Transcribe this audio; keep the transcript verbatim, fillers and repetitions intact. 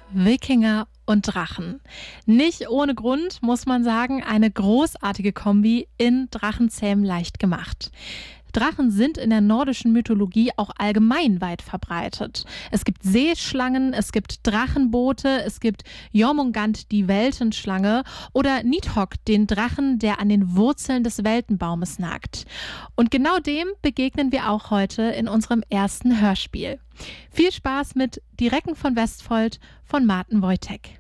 Wikinger und Drachen. Nicht ohne Grund, muss man sagen, eine großartige Kombi in Drachenzähmen leicht gemacht. Drachen sind in der nordischen Mythologie auch allgemein weit verbreitet. Es gibt Seeschlangen, es gibt Drachenboote, es gibt Jormungand, die Weltenschlange, oder Nidhogg, den Drachen, der an den Wurzeln des Weltenbaumes nagt. Und genau dem begegnen wir auch heute in unserem ersten Hörspiel. Viel Spaß mit Die Recken von Westfold von Martin Wojtek.